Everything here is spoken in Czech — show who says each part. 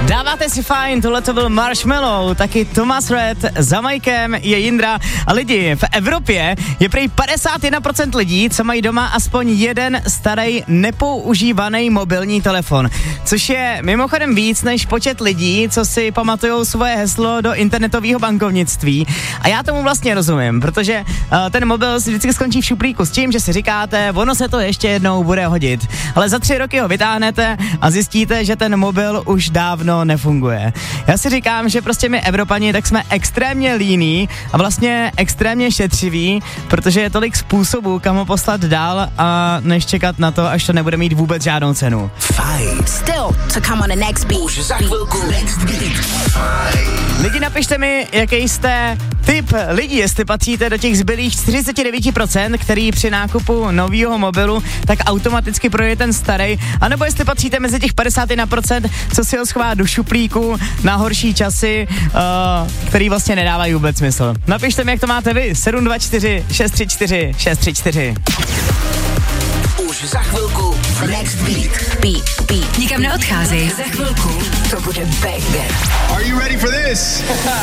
Speaker 1: Dáváte si fajn, tohle to byl Marshmallow, taky Thomas Red, za Majkem je Jindra a lidi, v Evropě je prý 51% lidí, co mají doma aspoň jeden starý nepoužívaný mobilní telefon, což je mimochodem víc než počet lidí, co si pamatujou svoje heslo do internetového bankovnictví. A já tomu vlastně rozumím, protože ten mobil si vždycky skončí v šuplíku s tím, že si říkáte, ono se to ještě jednou bude hodit. Ale za 3 roky ho vytáhnete a zjistíte, že ten mobil už dávno nefunguje. Já si říkám, že prostě my Evropani tak jsme extrémně líní a vlastně extrémně šetřiví, protože je tolik způsobů, kam ho poslat dál a než čekat na to, až to nebude mít vůbec žádnou cenu.
Speaker 2: Fajn. Still to come on the next beat. Už za chvilku next beat.
Speaker 1: Lidi, napište mi, jaký jste typ lidí, jestli patříte do těch zbylých 49%, který při nákupu nového mobilu tak automaticky projde ten starý, anebo jestli patříte mezi těch 51%, co si ho schová do šuplíku na horší časy, který vlastně nedávají vůbec smysl. Napište mi, jak to máte vy. 724 634 634.
Speaker 2: Už za chvilku next beat.
Speaker 3: Nikam neodcházej.
Speaker 2: Za chvilku to bude banger.
Speaker 4: Are you ready for this?